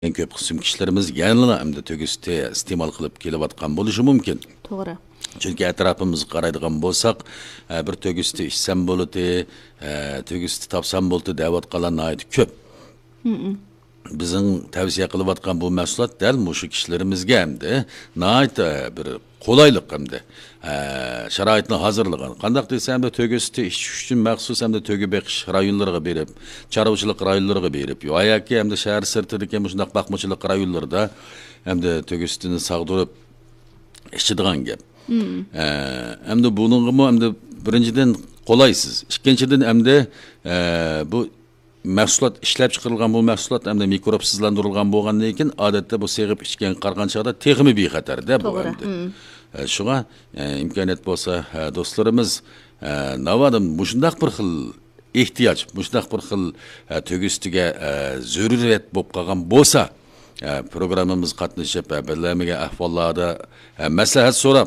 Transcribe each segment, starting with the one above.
En köp kısım kişilerimiz yanına hem de tөгüste istimal kılıp kelebatkan buluşu mümkün. Doğru. Çünkü etrafımızı qaraydigan bolsak, bir tөгüste işsem boludu, tөгüste tapsam boludu devat kalan ayet köp. Bizim tavsiye kılıbatkan bu mahsulat del muşu kişilerimizge hem de nait bir kolaylık hem de şaraitini hazırlagan. Qandaq desem de tөгüste iş üçün məxsus hem de tögü beqiş rayonlarına berip, çarvıçılık rayonlarına berip, ayaki hem de şehir sırtındaki muşundaq bakmaçılık rayonlarda hem de tөгüstünü sağdırıp işçidigan gep. Hem de bunun hem de birinciden kolaysız. İkinçiden hem de bu mahsulat işlep çıkarılgan bu mahsulat hem de mikropsizlandırılgan bolgandan keyin odatda bu segip içken qargan çağda texmi bexatarda bu hem de. Şuna imkoniyat bolsa dostlarımız navadım muşundaq bir xil ihtiyaç, muşundaq bir xil tөгüstüge zörüriyet bolup qalgan bolsa programımız qatnaşıp birlemege ahvallarda maslahat sorap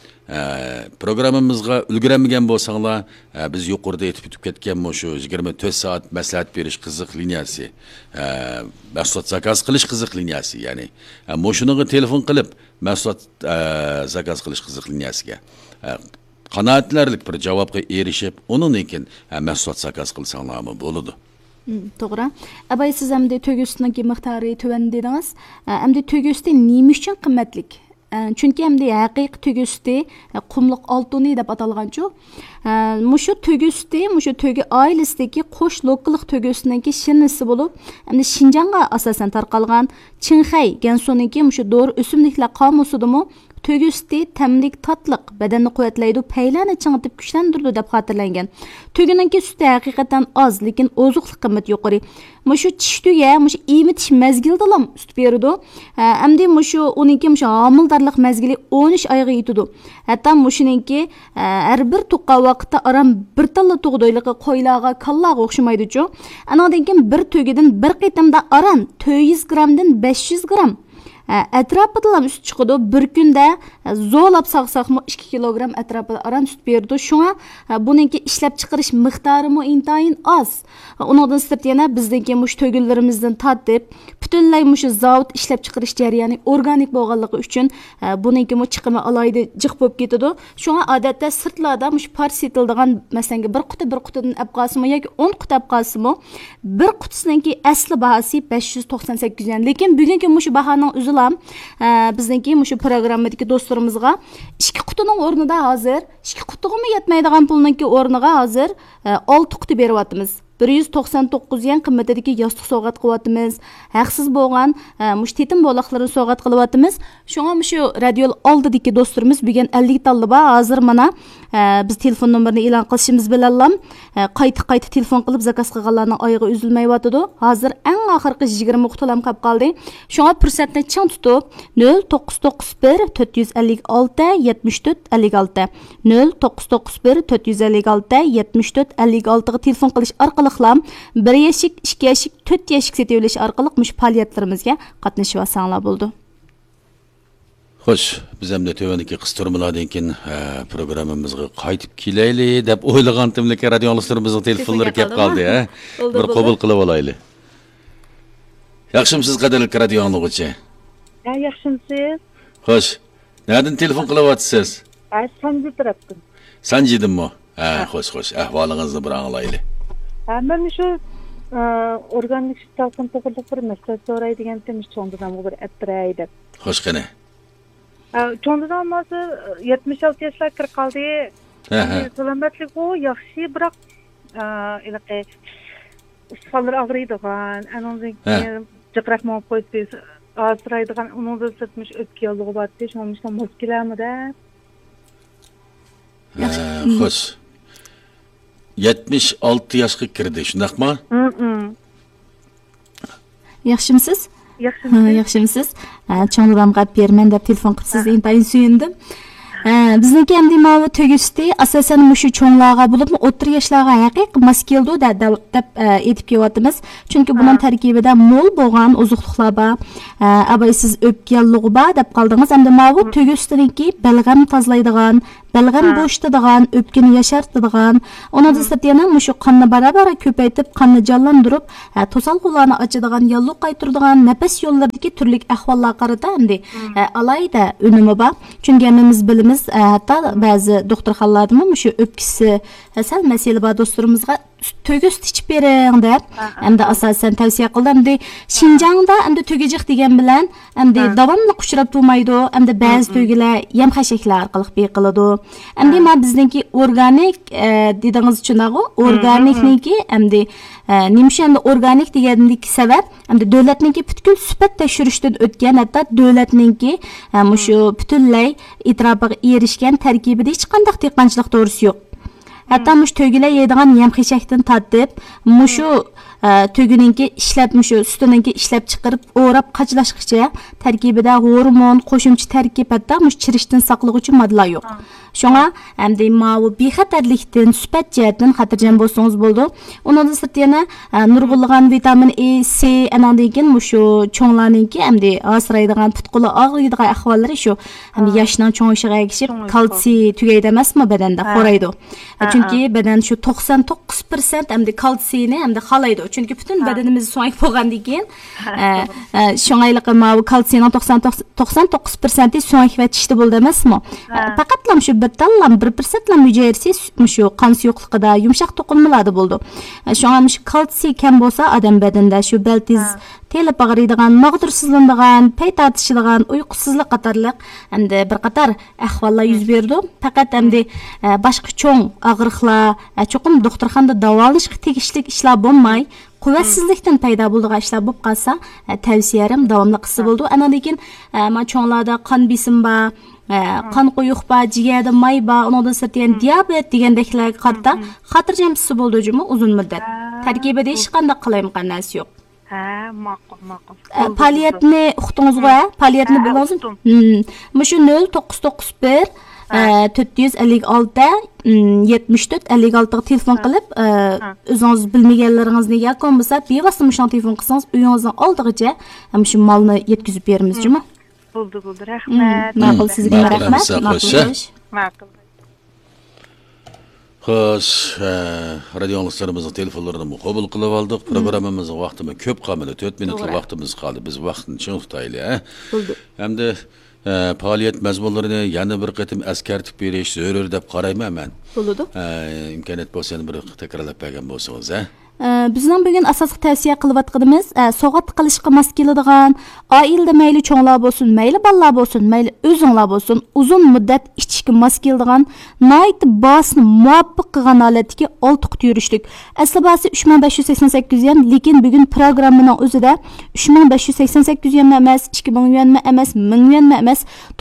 programımızga ulguranmagan bolsanglar biz yuqorida aytib o'tib ketgan shu 24 soat maslahat berish qiziq liniyasi, mahsulot zakaz qilish qiziq liniyasi, ya'ni moshinaga telefon qilib mahsulot zakaz qilish qiziq liniyasiga qanoatlarlik bir javobga erishib, undan keyin mahsulot zakaz qilsanglarmi bo'ladi. To'g'ri. Abay siz hamda tөгüstünün miqdori tuvan dedingiz. Hamda tөгüstü nima uchun qimmatlik? Çünkü hem de haqiqiy tөгüstü qumluq altuni deb atalganchu. Muşu tөгüstü, muşu tögü ailesideki qo'sh lokallik tөгüstününki shinnisi bo'lib, hem de Şinjanga asosan tarqalgan Qinxay Gansuniki muşu doğru o'simliklar qomusidimi tөгüstü tamlik tatliq badanni quvvatlaydi, paylani chingitib kuchlantiradi deb xotirlangan. Tögününki süti haqiqatan az, lekin ozuqlik qimmat yuqori. Muşu tishtuga, muşu emitish mezgildilam süt berdi. Hamda muşu uninki muşu homildarlik mezgili 13 oyga yetadi. Hatta muşuninki har bir tuqqa vaqtda aram bir talla tug'doyligi qo'ylarga, kallaga o'xshamaydi-chu. Anadan keyin bir tögüdün bir qitimda aram 400 gramdan 500 gram atrapıdalam süt çıkıdı. Bir günde zo'lab saqsaqmı 2 kilogram atrapıda aram süt berdi. Şuna bununki işlep çıkarış miqdari mı intayin az. Ondan sırt yana bizdeki muş tögüllerimizden tatdip bütünlay muş zavut işlep çıkarış jarayoni organik bo'lganligi uchun bununki mu chiqimi alaydı jiq bo'lib ketadi. Şuna odatda sirtlarda muş parsetildigan masalan bir qutidan abqasımı yoki 10 quti abqasımı bir qutisiningki asli bahasi 598 yen. Lekin bugungi muş bahoning uzula bizdeki muşu programmadaki dostlarımızga 2 qutuning o'rnida hozir 2 qutiga yetmaydigan pulninki o'rniga hozir 6 quti beryapmiz. 199 yen qimmatidagi yostiq sovg'at qilyapmiz. Haqsiz bo'lgan mush tetim bo'liqlarini sovg'at qilyapmiz. Shunga mushu radio oldidagi do'stlarimiz bugun 50 tallaba hozir mana biz telefon nomerini e'lon qilishimiz bilan qayta telefon qilib zakaz qilganlarning oyog'i uzilmayotdi. Hozir eng oxirgi 20 qutilam qolib qoldi. Shunga fursatni ching tutib 0991 456 74 56 0991 456 74 56 ga telefon qilish orqali 1 yaşık, 2 yaşık, 4 yaşık seteviliş arkalık muş faaliyetlerimizge qatnaşıp alsanglar bo'ldi. Xo'sh, biz ham da tövendeki qistirmalardan keyin programmamizga qaytib kelayli deb o'ylagandim, lekin radiolarımızın telefonlari kelib qoldi, ha. Bir qabul qilib olayli. Yaxshimisiz qadrli radio anglag'uchi? Ha, yaxshimisiz? Xo'sh, nereden telefon qilyapsiz? Sanji tarafdan. Sanjidimmi? Ha, xo'sh, ahvolingizni bir anglayli. Ben şu organik şitalsın to'g'riliq bir masala so'raydigan temiz cho'ndidan bir attiraydi. Xo'sh, qani. Cho'ndidan olmasa 76 yoshlar kirib qoldi. Salomatlik bu yaxshi, biroq ilaqa usfanlar og'riydigan, anondan keyin jiqraq bo'lib qo'ysiz, og'riydigan, undan sirtmish o'tkiyoligi bor, shundan mos kelamida. Xo'sh. 76 yaşga kirdi, shundaqmi? Yaxshimisiz? Yaxshimisiz. Cho'ng'ramga berman deb telefon qilib siz intayin suyundim. Bizniki endi mavi tөгüstü asasen muşu çoğunlarga bulup o'rta yoshlarga haqiqiy mos keldi deb aytib kelyapmiz. Chunki bunun tarkibida mo'l bo'lgan ozuqliqlar bor. Abaysiz o'pganligi bor deb qaldingiz. Endi mavi tөгüstüniki balg'am tozlaydigan, balg'am bo'shatadigan, o'pkani yashartadigan, ondan sirti yana muşu qonni barabar ko'paytib, qonni jonlantirib, to'salg'ularni ochadigan, yalluq qaytiradigan, nafas yo'llaridagi turli ahvollar qarata endi alayda unumi bor. Chunki biz bilamiz, hatta ba'zi doktorxonalarda muşu o'pkisi sal masala bor do'stlarimizga tөгüst ichib bering deb endi asosan tavsiya qildim. Endi Xinjiangda endi tөгüjiq degan bilan endi davomli quchirab turmaydi. Endi ba'zi tөгülar yem-xashaklar orqali beqiladi. Endi men bizniki organik dedingiz uchun-ku organikniki endi nimcha endi organik deganlik sabab endi davlatniki butkul sifat tekshirishdan o'tgan, hatto davlatniki mushu butunlay e'tirofiga erishgan tarkibida hech qanday dehqonchilik to'g'risi yo'q. Hatta mush tөгüler yeydigan yem-xeshakdan tortib, mushu tөгüninki ishlab mushu sutininki ishlab chiqarib, o'rab qachlashgacha tarkibida hormon, qo'shimcha tarkib, hatta mush chirishdan saqlag'uvchi moddalar yo'q. Shunga endi mavi bexatarlikdan, sifat jihatdan xotirjam bo'lsangiz bo'ldi. Undan sirti yana nurg'unlagan vitamin A, C, andan keyin mushu cho'nglarninki endi asraydigan, putquli og'riydigan ahvollari shu. Endi yoshning cho'ng'ishiga ergishib, kalsiy tugaydi emasmi badanda, qoraydi. Chunki badan shu 99% endi kalsiyni endi xohlaydi. Chunki butun badanimiz so'ngak bo'lgandan keyin shunayliqi mavi kalsiyning 99% so'ngak va tishda bo'ldi emasmi? Faqatlam shu bittallam 1% mujayrisi shu qon suyuqligida yumshoq to'qilmalarda bo'ldi. Shunga shu kalsiy kam bo'lsa odam badanida shu baltiz telib og'riydigan, mag'dursizlanadigan, pay tortishadigan, uyqusizlik qatorliq endi bir qator ahvollar yuz berdi. Faqat endi boshqa cho'ng og'riqlar, cho'qim doktorxonada davolashga tegishli ishlar bo'lmay, quvvatsizlikdan paydo bo'lgan ishlar bo'lib qolsa, tavsiyalarim davomli qilsa bo'ldi. Ana lekin men cho'nglarda qon besim bor, qon quyuq bor, jigarda may bor, undan sirti diabet degandeklarga qarata xotirjamsiz bo'ldi jumi uzun muddat. Tarkibida hech qanday qilayotgan narsa yo'q. Ma'qul. Paliyatni uqdingizmi? Paliyatni bilasizmi? Mushu 0991 456 74 56 ga telefon qilib, o'zingiz bilmaganlaringizni yoki bo'lmasa, bevosita mushun telefon qilsangiz, uyingizning oldigacha shu molni yetkazib beramiz, juma. Bo'ldi. Rahmat. Ma'qul, sizga rahmat. Ma'qul. Xo'sh, radiolarımızın telefonlarını qabul qilib oldik. Programmamızın vaqtimi ko'p qolmadi. 4 minutlik vaqtimiz qoldi. Biz vaqtni ching tutaylik, Bo'ldi. Hamda faoliyat mazmunlarini yana bir qatim askartib berish zarur deb qarayman men. Bo'ldi. Imkoniyat bo'lsa bir takrorlab bergan bo'lsangiz, Bizning bugun asosiy tavsiya qilayotganimiz so'g'at qilishga mos keladigan, oilada mayli cho'nglar bo'lsin, mayli bolalar bo'lsin, mayli o'zinglar bo'lsin, uzun muddat ichishga mos keladigan, nihoyat bosni muvofiq qilgan holatdagi oltiq yurishlik. Asli basi 3588 yuan, lekin bugun programmaning o'zida 3588 yuan emas, 2000 yuan emas, 1000 yuan emas,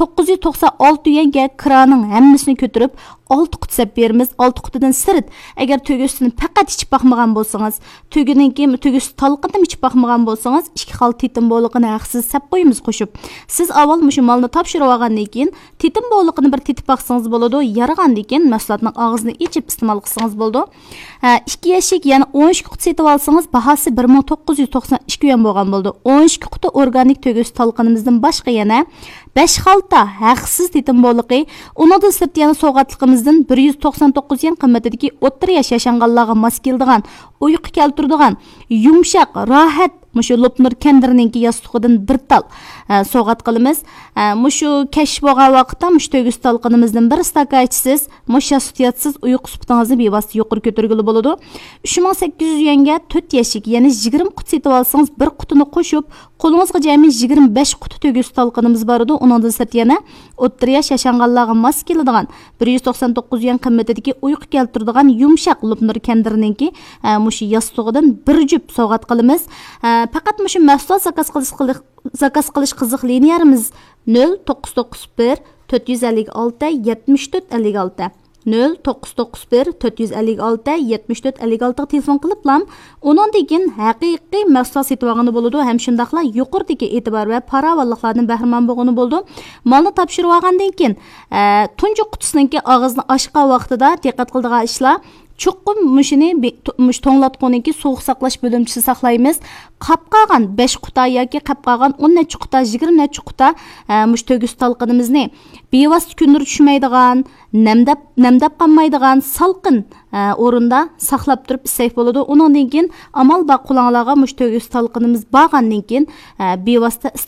996 yuanga kiraning hammasini ko'tarib 6 qut sep berimiz. 6 qutidan sirt agar tөгüsini faqat ichib baxmagan bo'lsangiz, tөгüningki tөгüs talqitib ichib baxmagan bo'lsangiz, 2 xil titim bo'liqini haqsiz sep qo'yimiz qo'shib. Siz avval mushu molni topshirib olgandan keyin titim bo'liqini bir titib baxsangiz bo'ladi. Yaragandan keyin mahsulotning og'zini ichib iste'mol qilsangiz bo'ladi. 2 yashik, ya'ni 12 qut setib olsangiz, bahasi 1992 yuan bo'lgan bo'ldi. 12 quti organik tөгüs talqinimizdan boshqa yana 5 xalta haqsiz titim bo'liqi, undan sirt yana so'g'atligimizdan 199 yuan qimmatidagi o'rta yosh yashanganlarga mos keladigan, uyqu keltiradigan, yumshoq, rohat mushu Lopnur kendirninki yostiqidan bir tal so'g'at qilamiz. Mushu kashf bo'lgan vaqtda mush tөгüs talqinimizdan bir stakan ichsiz, mush yasutiyatsiz uyqu sifatingizni bevosita yuqori ko'targili bo'ladi. 3800 yuanga 4 yashik, ya'ni 20 qut setib olsangiz, bir qutini qo'shib, qo'lingizga jami 25 quti tөгüs talqinimiz bor edi. Undan sirt yana o'rta yosh yashanganlarga mos keladigan, 199 yuan qimmatidagi uyqu keltiradigan yumshoq Lopnur kendirninki mush yostiqidan bir jup so'g'at qilamiz. Faqat mushu mahsulot zakaz qilish qiziq liniyamiz 0991 456 74 56 0991 456 74 56 telefon qilib lam uningdan keyin haqiqiy mahsulot setib olgani bo'ladi ham shundaqla yuqoridagi e'tibor va paravalliklardan bahramand bo'lgani bo'ldi. Malni topshirib olgandan keyin tunji qutusiniki og'izni ochgan vaqtida diqqat qiladigan ishlar chuqur mushini to'nglatqoniki sovuq saqlash bo'limchisi saqlaymiz. Qap qolgan 5 quta yoki qap qolgan 10 necha quta, 20 necha quta mush to'gis talqinimizni bevosita kundir tushmaydigan, namdab qolmaydigan salqin o'rinda saqlab turib issak bo'ladi. Uningdan keyin amal bor qulonlarga mush to'gis talqinimiz borgandan keyin bevosita